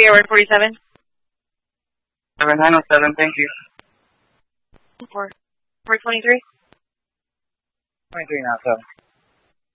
BOR 47. 7907, thank you. 423. 23 now, 7.